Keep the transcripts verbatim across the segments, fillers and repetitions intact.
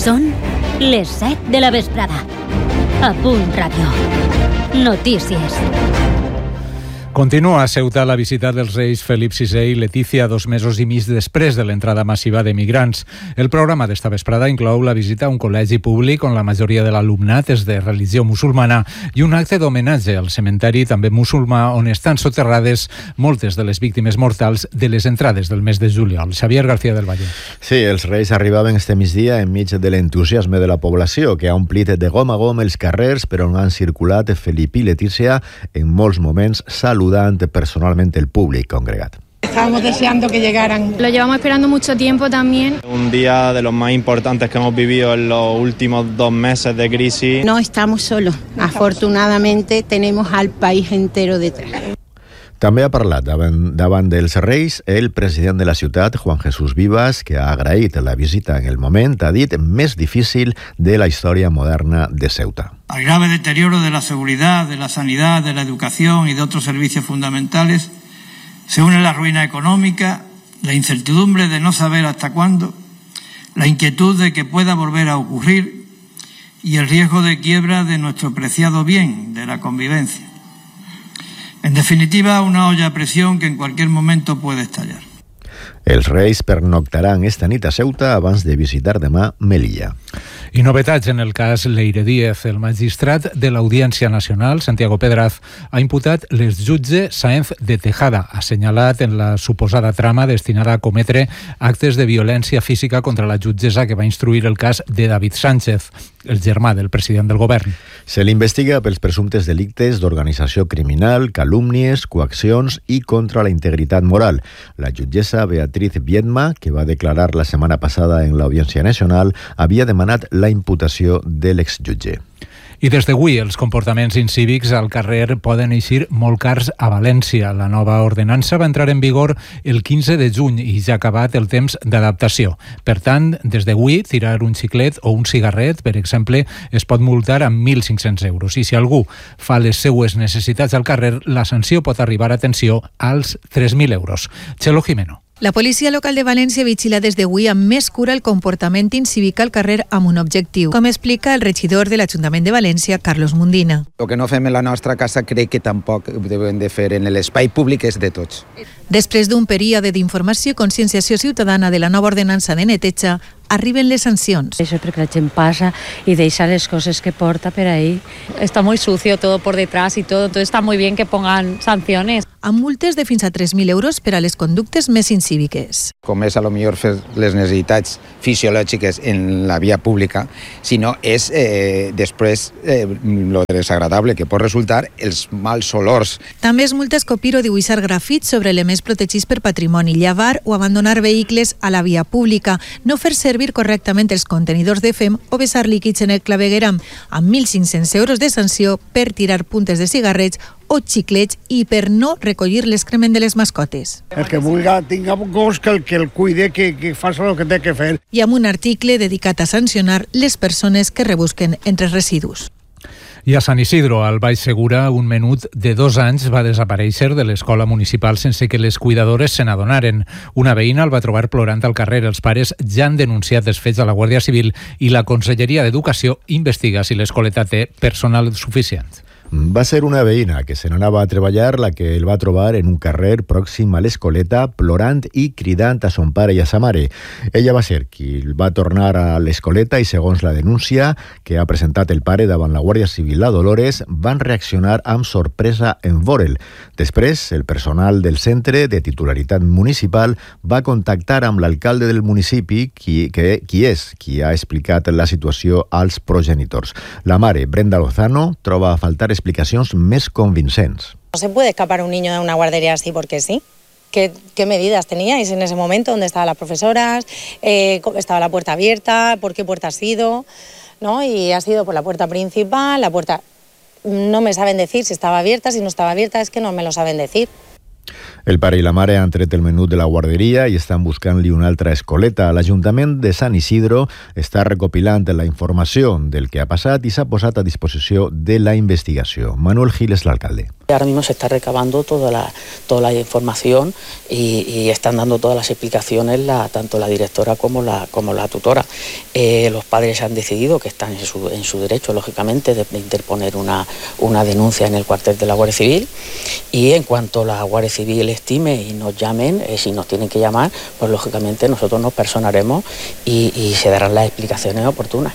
Són les set de la vesprada. A Punt Ràdio. Notícies. Continua a Ceuta la visita dels reis Felip sisè i Letícia dos mesos i mig després de l'entrada massiva d'emigrants. El programa d'esta vesprada inclou la visita a un col·legi públic on la majoria de l'alumnat és de religió musulmana i un acte d'homenatge al cementeri també musulmà on estan soterrades moltes de les víctimes mortals de les entrades del mes de juliol. Xavier García del Valle. Sí, els reis arribaven este migdia enmig de l'entusiasme de la població que ha omplit de gom a gom els carrers per on han circulat Felip i Letícia en molts moments saludant personalmente el público congregado. Estábamos deseando que llegaran. Lo llevamos esperando mucho tiempo también. Un día de los más importantes que hemos vivido en los últimos dos meses de crisis. No estamos solos. Afortunadamente tenemos al país entero detrás. També ha parlat davant, davant dels reis el president de la ciutat, Juan Jesús Vivas, que ha agraït la visita en el moment, ha dit, més difícil de la història moderna de Ceuta. Al grave deterioro de la seguridad, de la sanidad, de la educación y de otros servicios fundamentales, se une la ruina económica, la incertidumbre de no saber hasta cuándo, la inquietud de que pueda volver a ocurrir y el riesgo de quiebra de nuestro preciado bien, de la convivencia. En definitiva, una olla a presión que en cualquier momento puede estallar. Els reis pernoctaran esta nit a Ceuta abans de visitar demà Melilla. I novetats en el cas Leire Díez. El magistrat de l'Audiència Nacional, Santiago Pedraz, ha imputat l'exjutge Sáenz de Tejada, assenyalat en la suposada trama destinada a cometre actes de violència física contra la jutgessa que va instruir el cas de David Sánchez, el germà del president del govern. Se l'investiga pels presumptes delictes d'organització criminal, calúmnies, coaccions i contra la integritat moral. La jutgessa Beatriz Viedma, que va declarar la setmana passada en l'Audiència Nacional, havia demanat la imputació de l'exjutge. I des d'avui els comportaments incívics al carrer poden eixir molt cars a València. La nova ordenança va entrar en vigor el quinze de juny i ja ha acabat el temps d'adaptació. Per tant, des d'avui, tirar un xiclet o un cigarret, per exemple, es pot multar amb mil cinc-cents euros. I si algú fa les seues necessitats al carrer, la sanció pot arribar, atenció, als tres mil euros. Txelo Jimeno. La policia local de València vigila des d'avui amb més cura el comportament incívic al carrer amb un objectiu, com explica el regidor de l'Ajuntament de València, Carlos Mundina. El que no fem en la nostra casa crec que tampoc devem de fer en l'espai públic és de tots. Després d'un període d'informació i conscienciació ciutadana de la nova ordenança de neteja, arriben les sancions. Eso perquè la gent passa y deixa les cosas que porta per ahí. Está muy sucio todo por detrás y todo, entonces está muy bien que pongan sanciones. Amb multes de fins a tres mil euros per a les conductes més incíviques. Com és a lo millor fer les necessitats fisiològiques en la via pública, sinó és eh, després eh, lo desagradable que pot resultar els mals olors. També es multa escopir o dibuixar grafits sobre elements protegits per patrimoni, llevar o abandonar vehicles a la via pública, no fer servir correctament els contenidors de fem o vessar líquids en el clavegueram, amb mil cinc-cents euros de sanció per tirar puntes de cigarrets o xiclets i per no recollir l'excrement de les mascotes. El que vulga tinga gos que el que el cuide, que, que faci el que té que fer. I amb un article dedicat a sancionar les persones que rebusquen entre residus. I a Sant Isidro, al Baix Segura, un menut de dos anys va desaparèixer de l'escola municipal sense que les cuidadores se n'adonaren. Una veïna el va trobar plorant al carrer. Els pares ja han denunciat els fets a la Guàrdia Civil i la Conselleria d'Educació investiga si l'escoleta té personal suficient. Va ser una veïna que se n'anava a treballar la que el va trobar en un carrer pròxim a l'escoleta plorant i cridant a son pare i a sa mare. Ella va ser qui el va tornar a l'escoleta i, segons la denúncia que ha presentat el pare davant la Guàrdia Civil a Dolores, van reaccionar amb sorpresa en veure'l. Després, el personal del centre de titularitat municipal va contactar amb l'alcalde del municipi, qui, que, qui és qui ha explicat la situació als progenitors. La mare, Brenda Lozano, troba a faltar explicacions més convincents. No se puede escapar un niño de una guardería así porque sí. ¿Qué, qué medidas teníais en ese momento? ¿Dónde estaban las profesoras? Eh, ¿Estaba la puerta abierta? ¿Por qué puerta ha sido? ¿No? Y ha sido por la puerta principal, la puerta... No me saben decir si estaba abierta, si no estaba abierta, es que no me lo saben decir. El pare i la mare han tret el menut de la guarderia i estan buscant-li una altra escoleta. L'Ajuntament de Sant Isidro està recopilant la informació del que ha passat i s'ha posat a disposició de la investigació. Manuel Gil és l'alcalde. Ahora mismo se está recabando toda la, toda la información y, y están dando todas las explicaciones la, tanto la directora como la, como la tutora. Eh, los padres han decidido que están en su, en su derecho, lógicamente, de, de interponer una, una denuncia en el cuartel de la Guardia Civil, y en cuanto la Guardia Civil estime y nos llamen, eh, si nos tienen que llamar, pues lógicamente nosotros nos personaremos y, y se darán las explicaciones oportunas.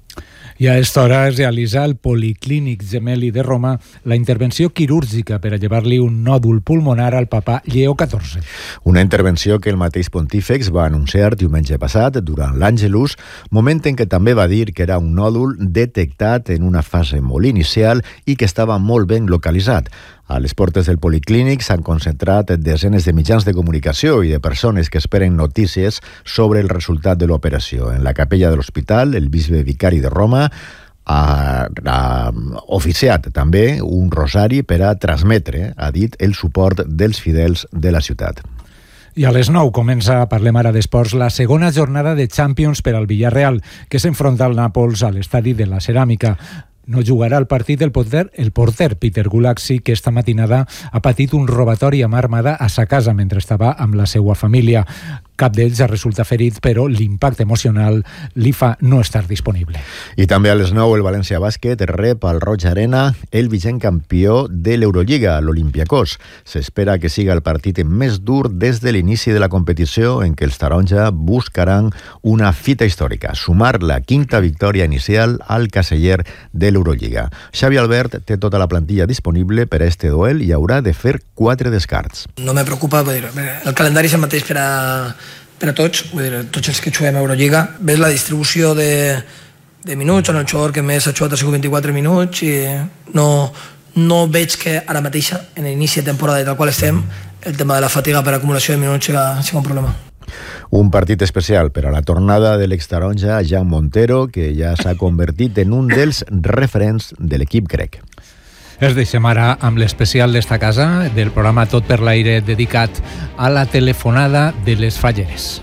I a aquesta hora es realitza al Policlínic Gemelli de Roma la intervenció quirúrgica per a llevar-li un nòdul pulmonar al papa Lleó catorze. Una intervenció que el mateix pontífex va anunciar diumenge passat durant l'Àngelus, moment en què també va dir que era un nòdul detectat en una fase molt inicial i que estava molt ben localitzat. A les portes del Policlínic s'han concentrat desenes de mitjans de comunicació i de persones que esperen notícies sobre el resultat de l'operació. En la capella de l'hospital, el bisbe vicari de Roma ha, ha oficiat també un rosari per a transmetre, ha dit, el suport dels fidels de la ciutat. I a les nou comença, parlem ara d'esports, la segona jornada de Champions per al Villarreal, que s'enfronta al Nàpols a l'estadi de la Ceràmica. No jugarà el partit el porter, el porter Peter Gulaxi, que esta matinada ha patit un robatori amb armada a sa casa mentre estava amb la seva família. Cap d'ells resulta ferit, però l'impacte emocional li fa no estar disponible. I també a les nou el València Bàsquet rep al Roig Arena el vigent campió de l'Eurolliga, l'Olympiacos. S'espera que siga el partit més dur des de l'inici de la competició, en què els taronja buscaran una fita històrica, sumar la quinta victòria inicial al caseller de l'Eurolliga. Xavi Albert té tota la plantilla disponible per a este duel i haurà de fer quatre descarts. No me preocupa, el calendari és el mateix per a per a tots, vull dir, tots els que juguem a Eurolliga. Ves la distribució de, de minuts, on el jugador que més ha jugat ha sigut vint-i-quatre minuts, i no, no veig que ara mateixa, en l'inici de temporada del qual estem, el tema de la fatiga per acumulació de minuts siga, siga un problema. Un partit especial per a la tornada de l'extaronja Jan Montero, que ja s'ha convertit en un dels referents de l'equip grec. Es deixem ara amb l'especial d'esta casa del programa Tot per l'aire dedicat a la telefonada de les falleres.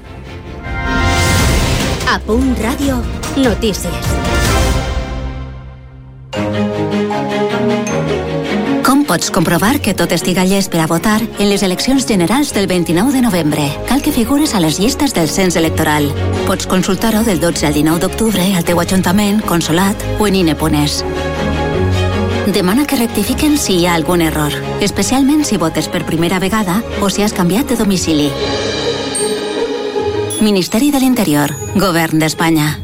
A Punt Ràdio, notícies. Com pots comprovar que tot estiga llest per a votar en les eleccions generals del vint-i-nou de novembre? Cal que figures a les llistes del cens electoral. Pots consultar-ho del dotze al dinou d'octubre al teu ajuntament, consolat o en I N E punt es. Demana que rectifiquen si hi ha algun error, especialment si votes per primera vegada o si has canviat de domicili. Ministeri de l'Interior, Govern d'Espanya.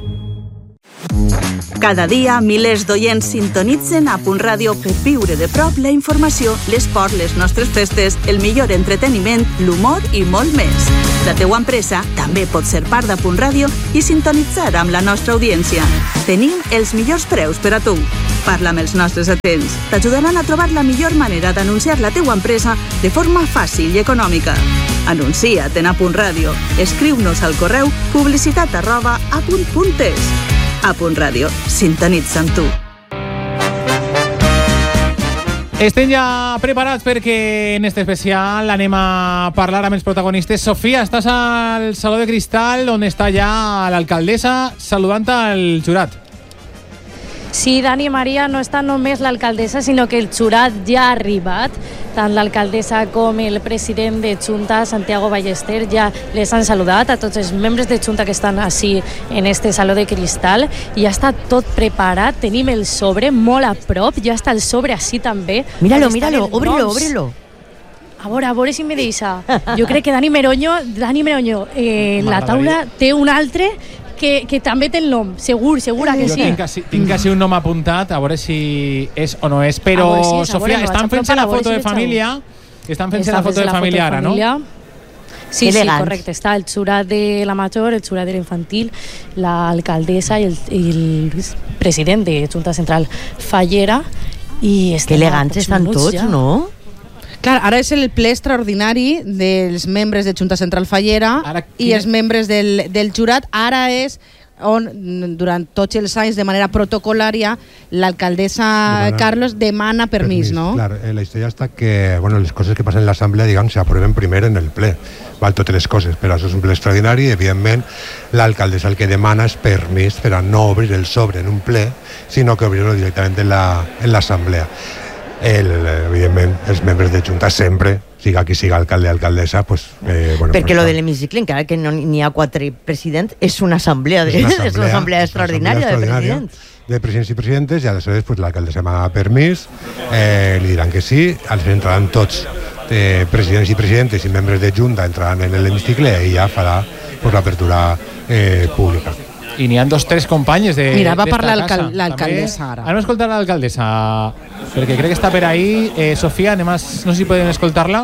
Cada dia, milers d'oients sintonitzen a Punt Ràdio per viure de prop la informació, l'esport, les nostres festes, el millor entreteniment, l'humor i molt més. La teua empresa també pot ser part de Punt Ràdio i sintonitzar amb la nostra audiència. Tenim els millors preus per a tu. Parla amb els nostres atents. T'ajudaran a trobar la millor manera d'anunciar la teua empresa de forma fàcil i econòmica. Anuncia't en A Punt Ràdio. Escriu-nos al correu publicitat arroba apunt punt es. A Punt Ràdio, sintonitza amb tu. Estem ja preparats perquè en este especial anem a parlar amb els protagonistes. Sofia, estàs al Saló de Cristal, on està ja l'alcaldessa saludant al jurat. Sí, Dani, Maria, no està només l'alcaldessa, sinó que el jurat ja ha arribat. Tant l'alcaldessa com el president de Junta, Santiago Ballester, ja les han saludat a tots els membres de Junta que estan així en este Saló de Cristal. Ja està tot preparat, tenim el sobre molt a prop, ja està el sobre així també. Míralo, míralo, óbrelo, óbrelo. A veure, a veure si me deixa. Jo crec que Dani Meroño, Dani Meroño, eh, la taula té un altre que, que també té el nom, segur, segura que jo sí. Tinc quasi, tinc quasi un nom apuntat, a veure si és o no és, però, si és, Sofia, veure, no, estan fent-se la foto si de família, estan fent-se la foto de família ara, no? Sí, sí, correcte. Està el jurat de la major, el jurat de l'infantil, l'alcaldessa i el, i el president de Junta Central Fallera. I que elegants estan tots, ja. No? Clar, ara és el ple extraordinari dels membres de Junta Central Fallera ara, i els membres del, del jurat. Ara és on, durant tots els anys, de manera protocolària, l'alcaldessa demana, Carlos demana permís, permís ¿no? Clar, eh, la història està que bueno, les coses que passen en l'assemblea, diguem, s'aproven primer en el ple. Val, totes les coses, però això és un ple extraordinari i, evidentment, l'alcaldessa el que demana és permís per a no obrir el sobre en un ple, sinó que obrir-lo directament en l'assemblea. La, el, evidentment, els membres de Junta sempre, siga qui siga alcalde o alcaldessa, pues, eh, bueno, perquè pues, lo de l'hemicicle, encara que no n'hi ha quatre presidents, és una assemblea, de, és una assemblea, és una assemblea extraordinària de presidents. de presidents i presidentes, i aleshores pues, l'alcalde se m'ha permís, eh, li diran que sí, aleshores entraran tots eh, presidents i presidentes i membres de Junta entraran en l'hemicicle i ja farà pues, l'apertura eh, pública. I n'hi ha dos tres companyes de Mira, va parlar l'alcal l'alcaldessa ara. Anem a escoltar l'alcaldessa, perquè crec que està per ahí. Eh, Sofia, anem a, no sé si podem escoltar-la.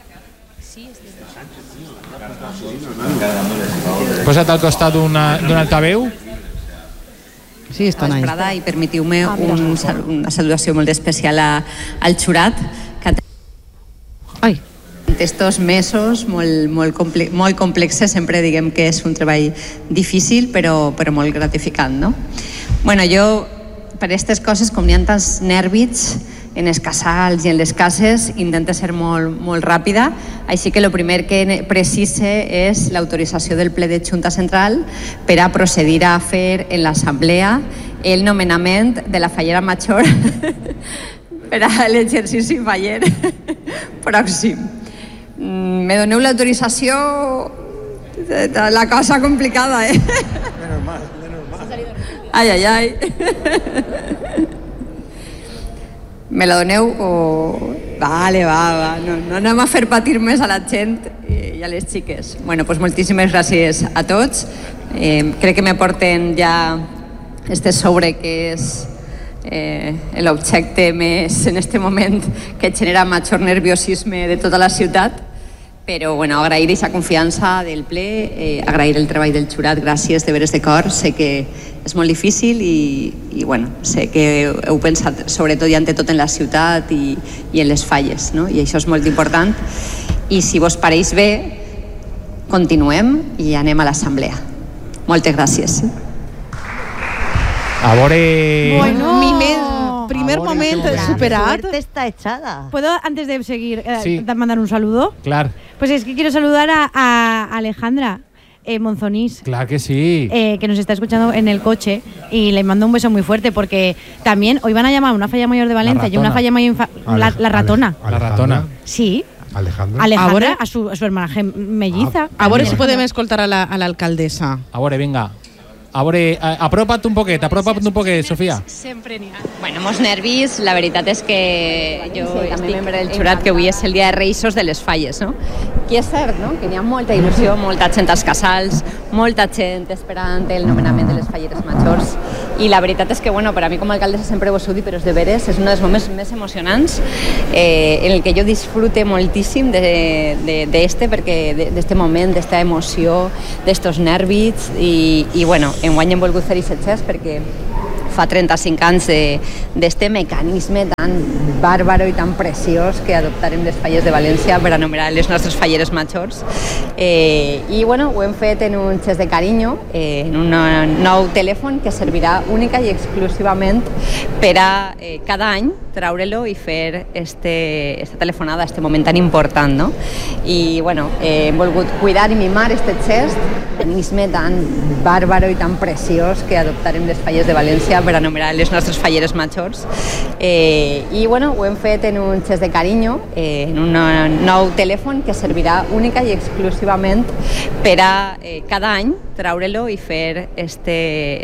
Posa't al costat d'un altaveu. Sí, estan ahí. I permetiu-me un, una salutació molt especial a, al jurat, que Ai. estos mesos molt, molt, comple molt complexes, sempre diguem que és un treball difícil però, però molt gratificant, no? Bueno, jo per aquestes coses, com n'hi ha tants nervis en els casals i en les cases, intento ser molt, molt ràpida, així que el primer que precise és l'autorització del ple de Junta Central per a procedir a fer en l'assemblea el nomenament de la fallera major per a l'exercici faller pròxim. Me doneu l'autorització, la cosa complicada, eh? De normal, de normal. Ai, ai, ai. Me la doneu o... Vale, va, va. No, no anem a fer patir més a la gent i a les xiques. Bueno, doncs moltíssimes gràcies a tots. Eh, crec que me porten ja este sobre que és eh, l'objecte més en este moment que genera major nerviosisme de tota la ciutat. Però bueno, agrair aquesta confiança del ple, eh, agrair el treball del jurat, gràcies de veres de cor, sé que és molt difícil i, i bueno, sé que heu pensat sobretot i ante tot en la ciutat i, i en les falles, no? I això és molt important. I si vos pareix bé, continuem i anem a l'assemblea. Moltes gràcies. A veure... Bueno, mi primer momento superado. La suerte está echada. ¿Puedo, antes de seguir, eh, Sí. mandar un saludo? Clar, Pues es que quiero saludar a, a Alejandra eh, Monzonís, clar que sí. eh, que nos está escuchando en el coche, y le mando un beso muy fuerte porque también hoy van a llamar una falla mayor de Valencia y una falla mayor infa- la, la ratona. La ratona. Sí. Alejandra. Alejandra, Ahora- a su, a su hermana gem- melliza. A veure si podem escoltar a la- a l'alcaldessa. A veure, vinga. A veure, a- apropa't un poquet, apropa't un poquet, Sofia. Sempre n'hi ha. Bueno, molts nervis. La veritat és que jo estic membre del jurat, que avui és el dia de Reissos de les falles, no? I és cert, no?, que n'hi ha molta il·lusió, molta gent als casals, molta gent esperant el nomenament de les falleres majors. I la veritat és que, bueno, per a mi com a alcaldessa sempre vos ho dic, però és de veres, és un dels moments més emocionants eh, en el que jo disfrute moltíssim d'este, de, de este, perquè d'este moment, d'esta emoció, d'estos nervis, i, i bueno, enguany hem volgut fer aquest gest perquè fa trenta-cinc anys d'este mecanisme tan bàrbaro i tan preciós que adoptarem les falles de València per anomenar les nostres falleres majors. Eh, I bueno, ho hem fet en un gest de carinyo, eh, en un nou telèfon que servirà única i exclusivament per a eh, cada any traure-lo i fer este, esta telefonada, este moment tan important, no? I bueno, eh, hem volgut cuidar i mimar este gest, mecanisme tan bàrbaro i tan preciós que adoptarem les falles de València per anomenar les nostres falleres majors. Eh, I bueno, ho hem fet en un gest de carinyo, eh, en un nou telèfon que servirà única i exclusivament per a eh, cada any traure-lo i fer este,